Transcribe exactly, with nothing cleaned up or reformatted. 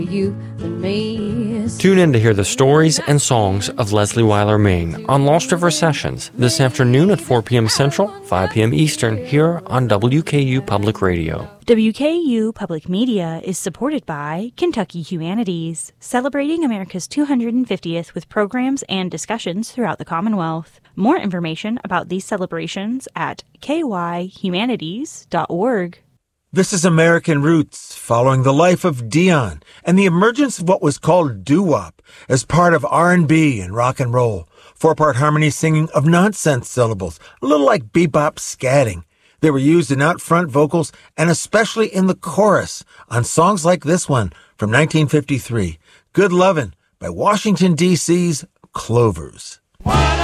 You and me. Tune in to hear the stories and songs of Leslie Weiler Main on Lost River Sessions this afternoon at four p.m. Central, five p.m. Eastern, here on W K U Public Radio. W K U Public Media is supported by Kentucky Humanities, celebrating America's two hundred fiftieth with programs and discussions throughout the Commonwealth. More information about these celebrations at k y humanities dot org. This is American Roots, following the life of Dion and the emergence of what was called doo-wop as part of R and B and rock and roll. Four-part harmony singing of nonsense syllables, a little like bebop scatting. They were used in out-front vocals and especially in the chorus on songs like this one from nineteen fifty-three, Good Lovin' by Washington, D C's Clovers.